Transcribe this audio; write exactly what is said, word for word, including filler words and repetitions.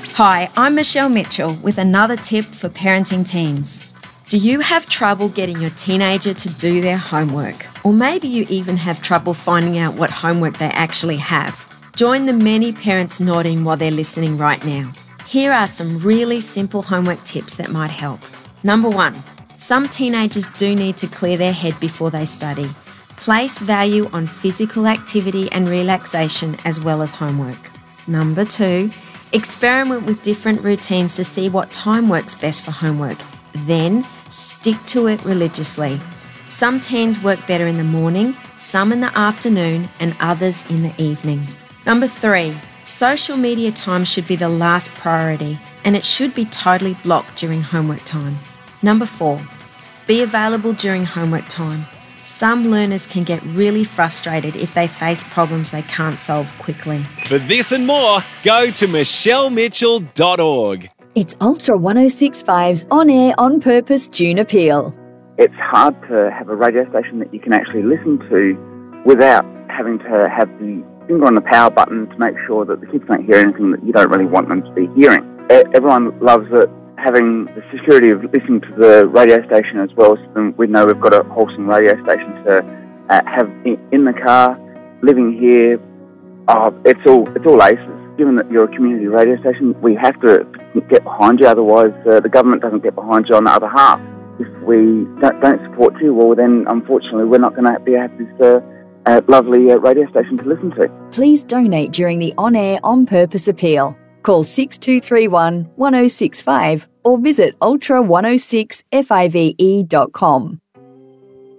Hi, I'm Michelle Mitchell with another tip for parenting teens. Do you have trouble getting your teenager to do their homework? Or maybe you even have trouble finding out what homework they actually have? Join the many parents nodding while they're listening right now. Here are some really simple homework tips that might help. Number one, some teenagers do need to clear their head before they study. Place value on physical activity and relaxation as well as homework. Number two, experiment with different routines to see what time works best for homework. Then stick to it religiously. Some teens work better in the morning, some in the afternoon, and others in the evening. Number three, social media time should be the last priority, and it should be totally blocked during homework time. Number four, be available during homework time. Some learners can get really frustrated if they face problems they can't solve quickly. For this and more, go to michelle mitchell dot org. It's Ultra one oh six point five's On Air, On Purpose June Appeal. It's hard to have a radio station that you can actually listen to without having to have the finger on the power button to make sure that the kids don't hear anything that you don't really want them to be hearing. Everyone loves it, having the security of listening to the radio station as well, so we know we've got a wholesome radio station to uh, have in the car, living here. Oh, it's all it's all aces. Given that you're a community radio station, we have to get behind you, otherwise uh, the government doesn't get behind you on the other half. If we don't, don't support you, well then unfortunately we're not going to be able to have this uh, uh, lovely uh, radio station to listen to. Please donate during the On Air, On Purpose Appeal. Call six two three one, one oh six five or visit ultra one oh six five dot com.